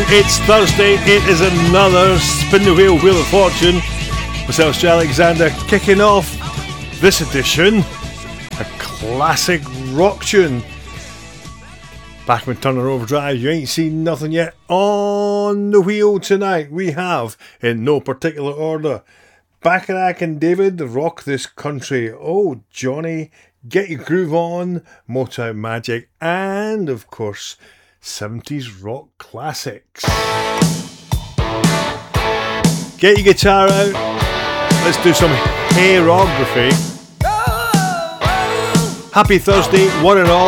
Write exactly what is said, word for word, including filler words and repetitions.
It's Thursday, it is another Spin the Wheel, Wheel of Fortune. Myself, Stu Alexander, kicking off this edition, a classic rock tune. Bachman Turner Overdrive, you ain't seen nothing yet. On the wheel tonight, we have, in no particular order, Bacharach and David, Rock This Country, Oh Johnny, Get Your Groove On, Motown Magic, and of course, seventies rock classics. Get your guitar out, let's do some hairography. Happy Thursday, one and all.